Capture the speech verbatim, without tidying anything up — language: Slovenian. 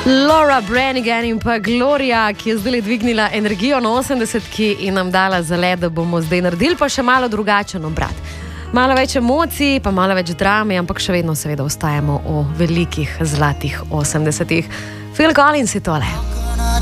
Laura Branigan in pa Gloria, ki je zdaj dvignila energijo na osemdesetki in nam dala zalet, da bomo zdaj naredili pa še malo drugačen obrat. Malo več emocij, pa malo več drame, ampak še vedno seveda ostajamo v velikih zlatih osemdesetih. Phil Collins je tole.